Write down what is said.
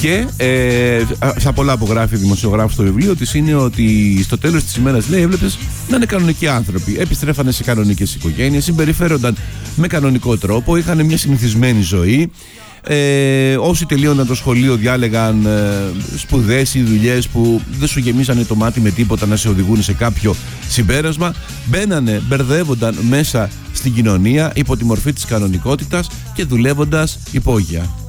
Και στα πολλά που γράφει η δημοσιογράφος στο βιβλίο της είναι ότι στο τέλος της ημέρας, λέει, έβλεπες να είναι κανονικοί άνθρωποι. Επιστρέφανε σε κανονικές οικογένειες, συμπεριφέρονταν με κανονικό τρόπο, είχαν μια συνηθισμένη ζωή. Όσοι τελείωναν το σχολείο διάλεγαν σπουδές ή δουλειές που δεν σου γεμίσανε το μάτι με τίποτα να σε οδηγούν σε κάποιο συμπέρασμα. Μπαίνανε, μπερδεύονταν μέσα στην κοινωνία υπό τη μορφή της κανονικότητας και δουλεύοντας υπόγεια.